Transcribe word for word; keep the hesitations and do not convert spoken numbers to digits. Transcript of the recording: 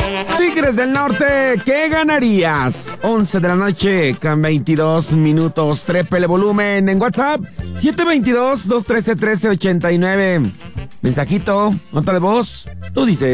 Tigres del Norte, ¿qué ganarías? once de la noche con veintidós minutos. Trépele volumen en WhatsApp. siete dos dos, dos uno tres, uno tres ocho nueve. Mensajito, nota de voz. Tú dices.